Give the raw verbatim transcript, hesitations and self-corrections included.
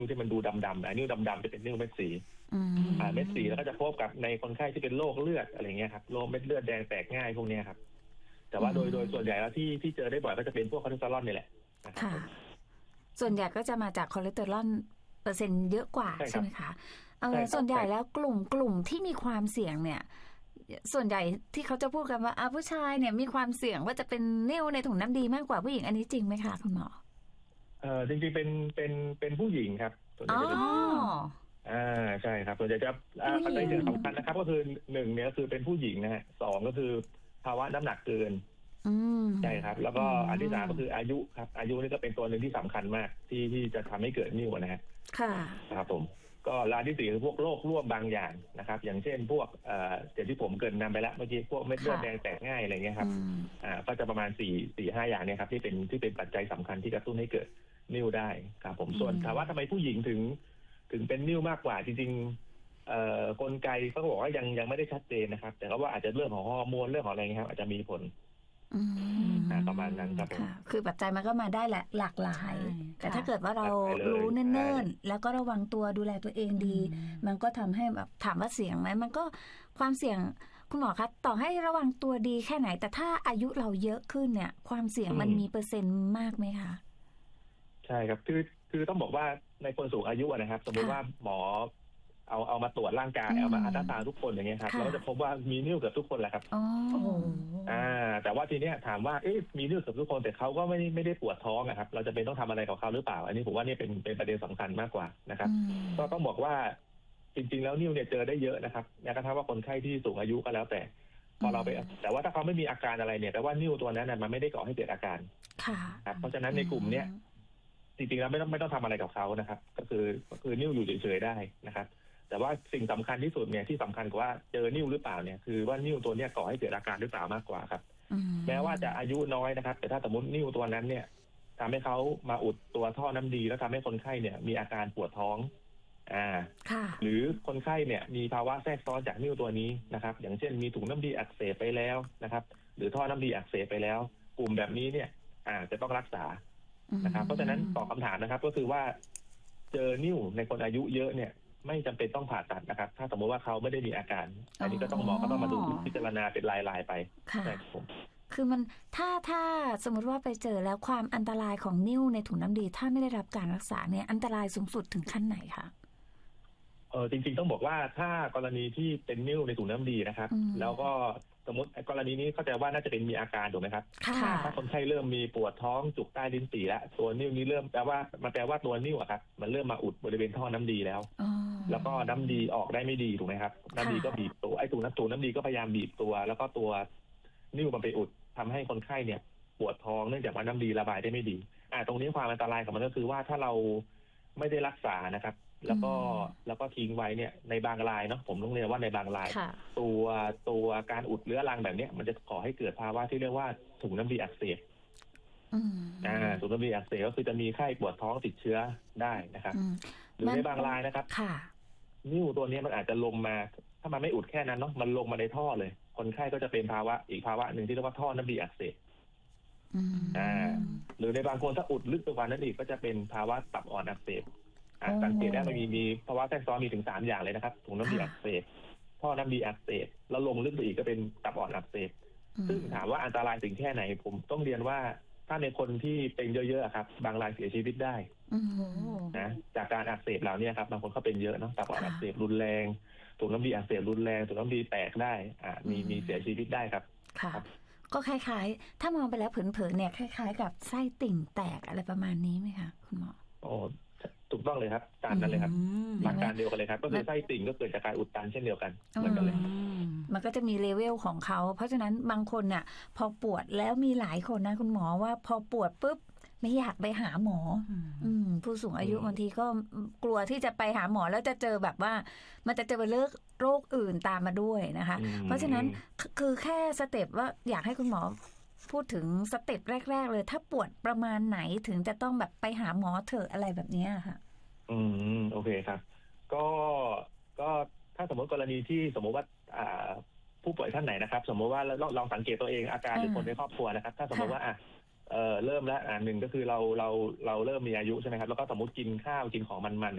นิ้วที่มันดูดำๆนะนิ้วดำๆจะเป็นนิ้วเม็ดสีอ่าเม็ดสีแล้วก็จะพบกับในคนไข้ที่เป็นโรคเลือดอะไรเงี้ยครับโรคเม็ดเลือดแดงแตกง่ายพวกนี้ครับแต่ว่าโดยโดยส่วนใหญ่แล้วที่ที่เจอได้บ่อยก็จะเป็นพวกคอเลสเตอรอลนี่แหละค่ะส่วนใหญ่ก็จะมาจากคอเลสเตอรอลเปอร์เซ็นต์เยอะกว่าใช่ไหมคะเออส่วนใหญ่แล้วกลุ่มกลุ่มที่มีความเสี่ยงเนี่ยส่วนใหญ่ที่เขาจะพูดกันว่าผู้ชายเนี่ยมีความเสี่ยงว่าจะเป็นนิ่วในถุงน้ำดีมากกว่าผู้หญิงอันนี้จริงไหมคะคุณหมอเออจริงๆเป็นเป็นเป็นผู้หญิงครับส่วนใหญ่จะเป็นอ่าใช่ครับส่วนใหญ่จะปัจจัยเสี่ยงสำคัญนะครับก็คือหนึ่งเนี่ยก็คือเป็นผู้หญิงนะฮะสองก็คือภาวะน้ำหนักเกินใช่ครับแล้วก็อันที่สามก็คืออายุครับอายุนี่ก็เป็นตัวหนึ่งที่สำคัญมากที่ที่จะทำให้เกิดนิ่วนะฮะค่ะครับผมก็รายที่สี่คือพวกโรคร่วมบางอย่างนะครับอย่างเช่นพวกเอ่ออย่างที่ผมเกริ่นนำไปแล้วเมื่อกี้พวกเม็ดเลือดแดงแตกง่ายอะไรเงี้ยครับอ่าก็จะประมาณสี่สี่ห้าอย่างเนี่ยครับที่เป็นที่เป็นปัจจัยสำคัญที่กระตุ้นให้เกิดนิ่วได้ครับผมส่วนถามว่าทำไมผู้หญิงถึงถึงเป็นนิ่วมากกว่าจริงๆเอ่อกลไกเขาก็บอกว่ายังยังไม่ได้ชัดเจนนะครับแต่ก็ว่าอาจจะเรื่องของฮอร์โมนเรื่องของอะไรเงี้ยครับอาจจะมีผลประมาณนั้นครับผมคือปัจจัยมันก็มาได้แหละหลากหลายแต่ถ้าเกิดว่าเรารู้เนิ่นๆแล้วก็ระวังตัวดูแลตัวเองดีมันก็ทำให้แบบถามว่าเสี่ยงไหมมันก็ความเสี่ยงคุณหมอคะต่อให้ระวังตัวดีแค่ไหนแต่ถ้าอายุเราเยอะขึ้นเนี่ยความเสี่ยงมันมีเปอร์เซ็นต์มากไหมคะใช่ครับคือคือต้องบอกว่าในคนสูงอายุนะครับสมมติว่าหมอเอาเอามาตรวจร่างกายเอามาอัลตราซาวด์ทุกคนอย่างเงี้ยครับเราก็จะพบว่ามีนิ่วเกือบทุกคนแหละครับอ๋ออ่าแต่ว่าทีเนี้ยถามว่าเอ๊ะมีนิ่วเกือบทุกคนแต่เขาก็ไม่ไม่ได้ปวดท้องอะครับเราจะเป็นต้องทำอะไรกับเขาหรือเปล่าอันนี้ผมว่านี่เป็นเป็นประเด็นสำคัญมากกว่านะครับก็ต้องบอกว่าจริงๆแล้วนิ่วเนี่ยเจอได้เยอะนะครับแม้กระทั่งว่าคนไข้ที่สูงอายุก็แล้วแต่พอเราไปแต่ว่าถ้าเขาไม่มีอาการอะไรเนี่ยแต่ว่านิ่วตัวนั้นมันไม่ได้ก่อให้เกิดอาการค่ะครับเพราะฉะนั้นในกลุ่มเนี้ยจริงๆแล้วไม่ต้องไม่ต้องทำอะไรกับเขานะครับก็คือก็คือนิ่วอยู่เฉยๆได้นะครับแต่ว่าสิ่งสำคัญที่สุดเนี่ยที่สำคัญกว่าเจอนิ่วหรือเปล่าเนี่ยคือว่านิ่วตัวเนี้ยก่อให้เกิดอาการหรือเปล่ามากกว่าครับแม้ว่าจะอายุน้อยนะครับแต่ถ้าสมมตินิ่วตัวนั้นเนี่ยทำให้เขามาอุดตัวท่อน้ำดีแล้วทำให้คนไข้เนี่ยมีอาการปวดท้องอ่าหรือคนไข้เนี่ยมีภาวะแทรกซ้อนจากนิ่วตัวนี้นะครับอย่างเช่นมีถุงน้ำดีอักเสบไปแล้วนะครับหรือท่อน้ำดีอักเสบไปแล้วกลุ่มแบบนี้เนี่ยอ่าจะต้องรักษานะครับเพราะฉะนั้นตอบคำถามนะครับก็คือว่าเจอนิ่วในคนอายุเยอะเนี่ยไม่จำเป็นต้องผ่าตัดนะครับถ้าสมมติว่าเขาไม่ได้มีอาการอันนี้ก็ต้องหมอก็ต้องมาดูพิจารณาเป็นรายๆไปใช่ผมคือมันถ้าถ้าสมมติว่าไปเจอแล้วความอันตรายของนิ่วในถุงน้ำดีถ้าไม่ได้รับการรักษาเนี่ยอันตรายสูงสุดถึงขั้นไหนคะเออจริงๆต้องบอกว่าถ้ากรณีที่เป็นนิ่วในถุงน้ำดีนะครับแล้วก็สมมติกรณีนี้เข้าใจว่าน่าจะเป็นมีอาการถูกไหมครับถ้าคนไข้เริ่มมีปวดท้องจุกใต้ลิ้นปี่แล้วตัวนิ่วนี้เริ่มแปลว่ามันแปลว่าตัวนิ่วอะครับมันเริ่มมาอุดบริเวณท่อน้ำดีแล้วแล้วก็น้ำดีออกได้ไม่ดีถูกไหมครับน้ำดีก็บีบตัวไอ้ถุงน้ำถุงน้ำดีก็พยายามบีบตัวแล้วก็ตัวนิ่วมันไปอุดทำให้คนไข้เนี่ยปวดท้องเนื่องจากว่าน้ำดีระบายได้ไม่ดีอ่าตรงนี้ความอันตรายของมันก็คือว่าถ้าเราไม่ได้รักษานะครับแล้วก็แล้วก็ทิ้งไว้เนี่ยในบางรายเนาะผมต้องเรียนว่าในบางรายตัวตัวการอุดเรื้อรังแบบนี้มันจะก่อให้เกิดภาวะที่เรียกว่าถุงน้ำดีอักเสบอ่าถุงน้ำดีอักเสบก็คือจะมีไข้ปวดท้องติดเชื้อได้นะครับหรือในบางรายนะครับนิ่วตัวนี้มันอาจจะลงมาถ้ามันไม่อุดแค่นั้นเนาะมันลงมาในท่อเลยคนไข้ก็จะเป็นภาวะอีกภาวะหนึ่งที่เรียกว่าท่อน้ำดีอักเสบอ่าหรือในบางคนถ้าอุดลึกไปกว่านั้นอีกก็จะเป็นภาวะตับอ่อนอักเสบสังเกตได้มันมีมีภาวะแทรกซ้อนมีถึงสามอย่างเลยนะครับถุงน้ำดีอักเสบท่อน้ำดีอักเสบแล้วลงลึกไปอีกก็เป็นตับอ่อนอักเสบซึ่งถามว่าอันตรายถึงแค่ไหนผมต้องเรียนว่าถ้าในคนที่เป็นเยอะๆครับบางรายเสียชีวิตได้นะจากการอักเสบเหล่านี้ครับบางคนเขาเป็นเยอะเนาะตับอ่อนอักเสบรุนแรงถุงน้ำดีอักเสบรุนแรงถุงน้ำดีแตกได้อ่ามีมีเสียชีวิตได้ครับค่ะก็คล้ายๆถ้ามองไปแล้วเผินๆเนี่ยคล้ายๆกับไส้ติ่งแตกอะไรประมาณนี้ไหมคะคุณหมอโอ้ถูกต้องเลยครับตามนั้นเลยครับหลักการเดียวกันเลยครับก็คือไส้ติ่งก็เกิดจากการอุดตันเช่นเดียวกันเหมือนกันเลยมันก็จะมีเลเวลของเขาเพราะฉะนั้นบางคนเนี่ยพอปวดแล้วมีหลายคนนะคุณหมอว่าพอปวดปุ๊บไม่อยากไปหาหมออืมผู้สูงอายุบางทีก็กลัวที่จะไปหาหมอแล้วจะเจอแบบว่ามันจะเจอเลิกโรคอื่นตามมาด้วยนะคะเพราะฉะนั้นคือแค่สเต็ปว่าอยากให้คุณหมอพูดถึงสเต็ปแรกๆเลยถ้าปวดประมาณไหนถึงจะต้องแบบไปหาหมอเถอะอะไรแบบนี้ค่ะอืมโอเคครับก็ก็ถ้าสมมติกรณีที่สมมติว่าอ่าผู้ป่วยท่านไหนนะครับสมมติว่าเราลองสังเกตตัวเองอาการหรือคนในครอบครัวนะครับถ้าสมมติว่าอ่ะเอ่อเริ่มแล้วอ่าหนึ่งก็คือเราเราเราเริ่มมีอายุใช่ไหมครับแล้วก็สมมติกินข้าวกินของมันๆ